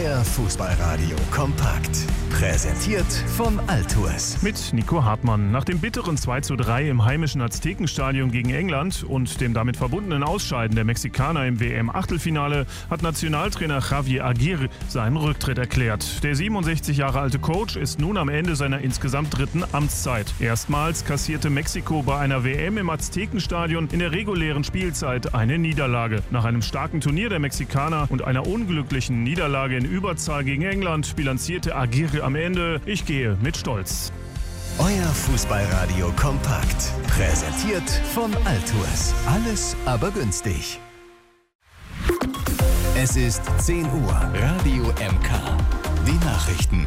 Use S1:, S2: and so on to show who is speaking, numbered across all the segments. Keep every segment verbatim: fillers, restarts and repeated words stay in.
S1: Euer Fußballradio kompakt. Präsentiert von Altours.
S2: Mit Nico Hartmann. Nach dem bitteren zwei zu drei im heimischen Aztekenstadion gegen England und dem damit verbundenen Ausscheiden der Mexikaner im W M-Achtelfinale hat Nationaltrainer Javier Aguirre seinen Rücktritt erklärt. Der siebenundsechzig Jahre alte Coach ist nun am Ende seiner insgesamt dritten Amtszeit. Erstmals kassierte Mexiko bei einer W M im Aztekenstadion in der regulären Spielzeit eine Niederlage. Nach einem starken Turnier der Mexikaner und einer unglücklichen Niederlage in Überzahl gegen England bilanzierte Aguirre am Ende: Ich gehe mit Stolz.
S1: Euer Fußballradio kompakt. Präsentiert von Altours. Alles aber günstig. Es ist zehn Uhr. Radio M K. Die Nachrichten.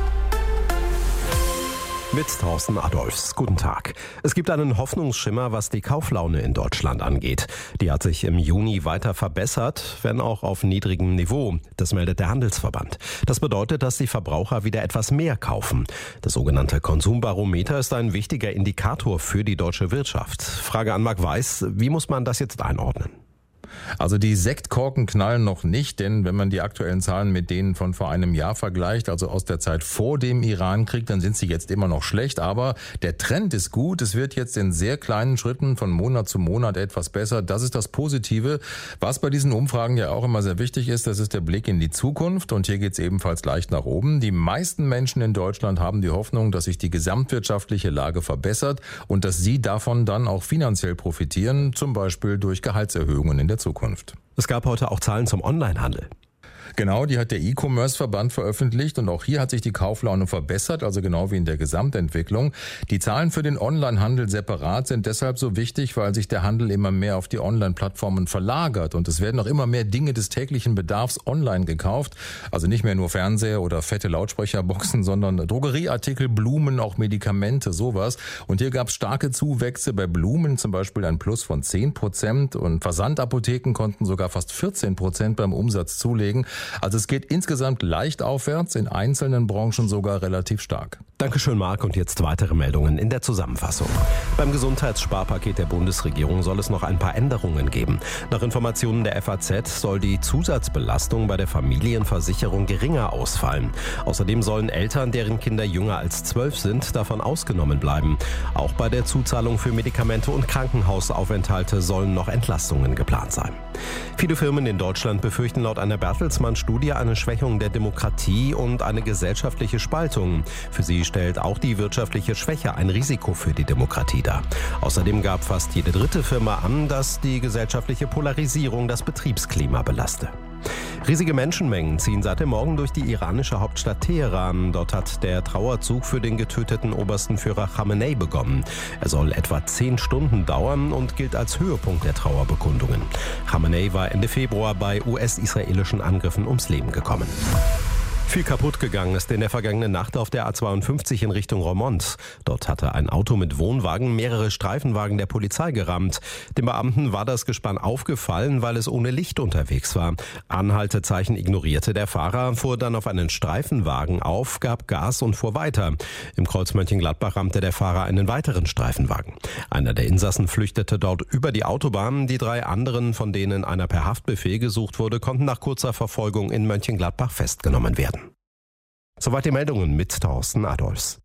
S3: Mit Thorsten Adolfs. Guten Tag. Es gibt einen Hoffnungsschimmer, was die Kauflaune in Deutschland angeht. Die hat sich im Juni weiter verbessert, wenn auch auf niedrigem Niveau. Das meldet der Handelsverband. Das bedeutet, dass die Verbraucher wieder etwas mehr kaufen. Das sogenannte Konsumbarometer ist ein wichtiger Indikator für die deutsche Wirtschaft. Frage an Marc Weiß, wie muss man das jetzt einordnen?
S4: Also die Sektkorken knallen noch nicht, denn wenn man die aktuellen Zahlen mit denen von vor einem Jahr vergleicht, also aus der Zeit vor dem Irankrieg, dann sind sie jetzt immer noch schlecht. Aber der Trend ist gut. Es wird jetzt in sehr kleinen Schritten von Monat zu Monat etwas besser. Das ist das Positive. Was bei diesen Umfragen ja auch immer sehr wichtig ist, das ist der Blick in die Zukunft. Und hier geht es ebenfalls leicht nach oben. Die meisten Menschen in Deutschland haben die Hoffnung, dass sich die gesamtwirtschaftliche Lage verbessert und dass sie davon dann auch finanziell profitieren, zum Beispiel durch Gehaltserhöhungen in der Zukunft.
S3: Es gab heute auch Zahlen zum Onlinehandel.
S4: Genau, die hat der E-Commerce-Verband veröffentlicht und auch hier hat sich die Kauflaune verbessert, also genau wie in der Gesamtentwicklung. Die Zahlen für den Onlinehandel separat sind deshalb so wichtig, weil sich der Handel immer mehr auf die Online-Plattformen verlagert und es werden auch immer mehr Dinge des täglichen Bedarfs online gekauft. Also nicht mehr nur Fernseher oder fette Lautsprecherboxen, sondern Drogerieartikel, Blumen, auch Medikamente, sowas. Und hier gab es starke Zuwächse bei Blumen, zum Beispiel ein Plus von zehn Prozent und Versandapotheken konnten sogar fast vierzehn Prozent beim Umsatz zulegen. Also es geht insgesamt leicht aufwärts, in einzelnen Branchen sogar relativ stark.
S3: Dankeschön, Marc. Und jetzt weitere Meldungen in der Zusammenfassung. Beim Gesundheitssparpaket der Bundesregierung soll es noch ein paar Änderungen geben. Nach Informationen der F A Z soll die Zusatzbelastung bei der Familienversicherung geringer ausfallen. Außerdem sollen Eltern, deren Kinder jünger als zwölf sind, davon ausgenommen bleiben. Auch bei der Zuzahlung für Medikamente und Krankenhausaufenthalte sollen noch Entlastungen geplant sein. Viele Firmen in Deutschland befürchten laut einer Bertelsmann-Studie eine Schwächung der Demokratie und eine gesellschaftliche Spaltung. Für sie stellt auch die wirtschaftliche Schwäche ein Risiko für die Demokratie dar. Außerdem gab fast jede dritte Firma an, dass die gesellschaftliche Polarisierung das Betriebsklima belaste. Riesige Menschenmengen ziehen seit dem Morgen durch die iranische Hauptstadt Teheran. Dort hat der Trauerzug für den getöteten obersten Führer Khamenei begonnen. Er soll etwa zehn Stunden dauern und gilt als Höhepunkt der Trauerbekundungen. Khamenei war Ende Februar bei U S-israelischen Angriffen ums Leben gekommen. Viel kaputt gegangen ist in der vergangenen Nacht auf der A zweiundfünfzig in Richtung Roermond. Dort hatte ein Auto mit Wohnwagen mehrere Streifenwagen der Polizei gerammt. Den Beamten war das Gespann aufgefallen, weil es ohne Licht unterwegs war. Anhaltezeichen ignorierte der Fahrer, fuhr dann auf einen Streifenwagen auf, gab Gas und fuhr weiter. Im Kreuz Mönchengladbach rammte der Fahrer einen weiteren Streifenwagen. Einer der Insassen flüchtete dort über die Autobahn. Die drei anderen, von denen einer per Haftbefehl gesucht wurde, konnten nach kurzer Verfolgung in Mönchengladbach festgenommen werden. Soweit die Meldungen mit Thorsten Adolfs.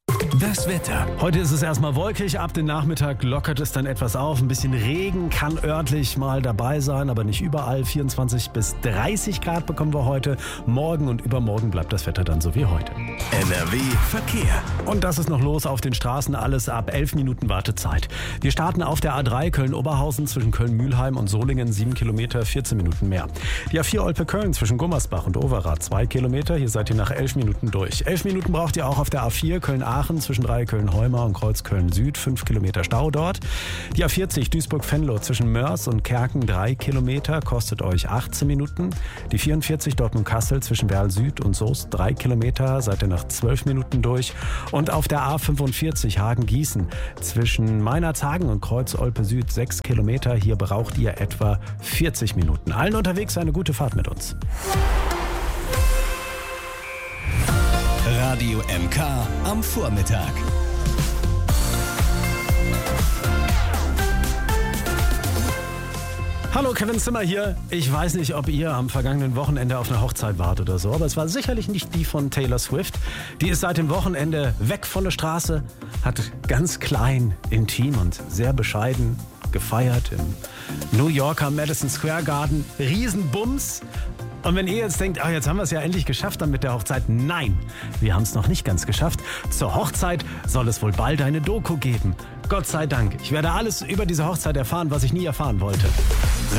S1: Das Wetter.
S5: Heute ist es erstmal wolkig, ab dem Nachmittag lockert es dann etwas auf. Ein bisschen Regen kann örtlich mal dabei sein, aber nicht überall. vierundzwanzig bis dreißig Grad bekommen wir heute. Morgen und übermorgen bleibt das Wetter dann so wie heute.
S1: N R W Verkehr.
S5: Und das ist noch los auf den Straßen, alles ab elf Minuten Wartezeit. Wir starten auf der A drei Köln-Oberhausen zwischen Köln-Mühlheim und Solingen, sieben Kilometer, vierzehn Minuten mehr. Die A vier Olpe-Köln zwischen Gummersbach und Overath, zwei Kilometer, hier seid ihr nach elf Minuten durch. elf Minuten braucht ihr auch auf der A vier Köln-Aachen zwischen Dreieköln-Heuma und Kreuzköln-Süd, fünf Kilometer Stau dort. Die A vierzig Duisburg-Venlo zwischen Mörs und Kerken, drei Kilometer, kostet euch achtzehn Minuten. Die vierundvierzig Dortmund-Kassel zwischen Werl-Süd und Soest, drei Kilometer, seid ihr nach zwölf Minuten durch. Und auf der A fünfundvierzig Hagen-Gießen zwischen Meinerzhagen und Kreuz-Olpe-Süd, sechs Kilometer, hier braucht ihr etwa vierzig Minuten. Allen unterwegs eine gute Fahrt mit uns.
S1: Radio M K am Vormittag.
S5: Hallo, Kevin Zimmer hier. Ich weiß nicht, ob ihr am vergangenen Wochenende auf eine Hochzeit wart oder so, aber es war sicherlich nicht die von Taylor Swift. Die ist seit dem Wochenende weg von der Straße, hat ganz klein, intim und sehr bescheiden gefeiert im New Yorker Madison Square Garden. Riesenbums. Und wenn ihr jetzt denkt, ach, jetzt haben wir es ja endlich geschafft dann mit der Hochzeit. Nein, wir haben es noch nicht ganz geschafft. Zur Hochzeit soll es wohl bald eine Doku geben. Gott sei Dank. Ich werde alles über diese Hochzeit erfahren, was ich nie erfahren wollte.